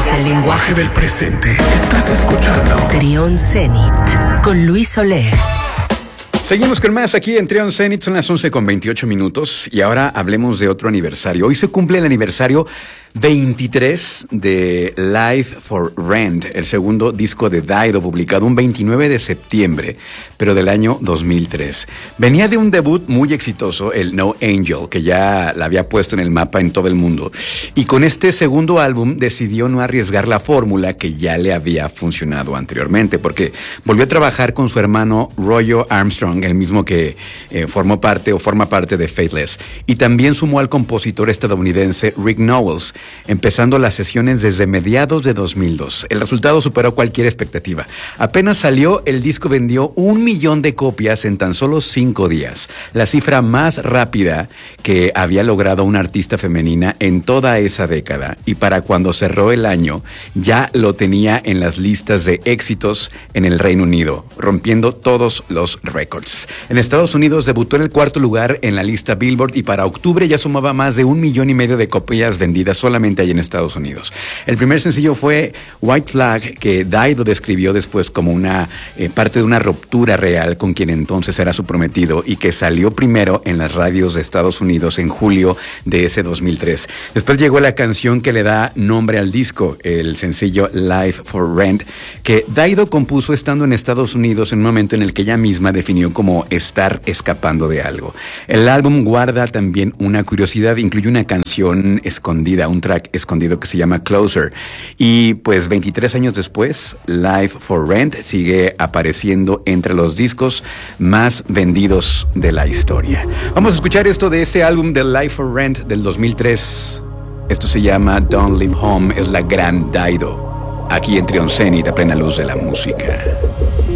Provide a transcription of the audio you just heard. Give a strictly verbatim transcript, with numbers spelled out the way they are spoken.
Hablemos el lenguaje del presente. Estás escuchando Trión Zenit con Luis Soler. Seguimos con más aquí en Trión Zenit, son las once con veintiocho minutos y ahora hablemos de otro aniversario. Hoy se cumple el aniversario veintitrés de Life for Rent, el segundo disco de Dido, publicado un veintinueve de septiembre, pero del año dos mil tres. Venía de un debut muy exitoso, el No Angel, que ya la había puesto en el mapa en todo el mundo. Y con este segundo álbum decidió no arriesgar la fórmula que ya le había funcionado anteriormente, porque volvió a trabajar con su hermano Royo Armstrong, el mismo que eh, formó parte o forma parte de Faithless. Y también sumó al compositor estadounidense Rick Nowels, empezando las sesiones desde mediados de dos mil dos. El resultado superó cualquier expectativa. Apenas salió, el disco vendió un millón de copias en tan solo cinco días, la cifra más rápida que había logrado una artista femenina en toda esa década. Y para cuando cerró el año, ya lo tenía en las listas de éxitos en el Reino Unido, rompiendo todos los récords. En Estados Unidos debutó en el cuarto lugar en la lista Billboard y para octubre ya sumaba más de un millón y medio de copias vendidas solamente allí en Estados Unidos. El primer sencillo fue White Flag, que Dido describió después como una eh, parte de una ruptura real con quien entonces era su prometido y que salió primero en las radios de Estados Unidos en julio de ese dos mil tres. Después llegó la canción que le da nombre al disco, el sencillo Life for Rent, que Dido compuso estando en Estados Unidos en un momento en el que ella misma definió como estar escapando de algo. El álbum guarda también una curiosidad, incluye una canción escondida, un track escondido que se llama Closer. Y pues veintitrés años después, Life for Rent sigue apareciendo entre los discos más vendidos de la historia. Vamos a escuchar esto de este álbum de Life for Rent del dos mil tres. Esto se llama Don't Leave Home, es la gran Dido, aquí en Trión Zenit a plena luz de la música.